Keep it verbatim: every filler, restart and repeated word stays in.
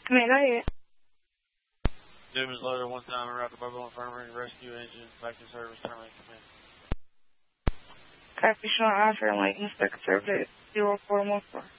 May I go ahead? Newman's loader, one time, and route to Mobile Infirmary, rescue engine, back to service, terminate command. Copy, Sean Oscar and Lake Inspector Service zero four one four.